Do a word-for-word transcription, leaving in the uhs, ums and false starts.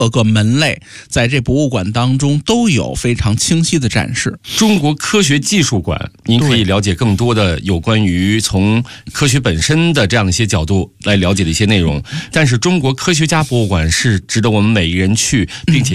个门类在这博物馆当中都有非常清晰的展示。 中国科学技术馆，您可以了解更多的有关于从科学本身的这样一些角度来了解的一些内容。但是中国科学家博物馆是值得我们每一人去，并且